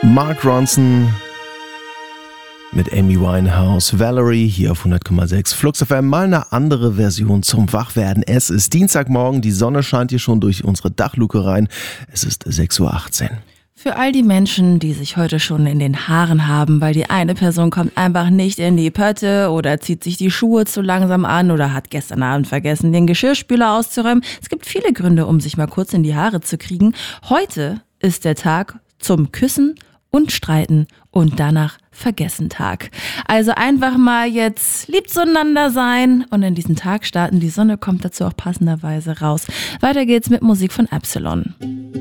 Mark Ronson mit Amy Winehouse, Valerie hier auf 100,6 Flux FM. Mal eine andere Version zum Wachwerden. Es ist Dienstagmorgen, die Sonne scheint hier schon durch unsere Dachluke rein. Es ist 6:18 Uhr. Für all die Menschen, die sich heute schon in den Haaren haben, weil die eine Person kommt einfach nicht in die Pötte oder zieht sich die Schuhe zu langsam an oder hat gestern Abend vergessen, den Geschirrspüler auszuräumen. Es gibt viele Gründe, um sich mal kurz in die Haare zu kriegen. Heute ist der Tag zum Küssen und Streiten und danach Vergessen-Tag. Also einfach mal jetzt lieb zueinander sein und in diesen Tag starten. Die Sonne kommt dazu auch passenderweise raus. Weiter geht's mit Musik von Epsilon.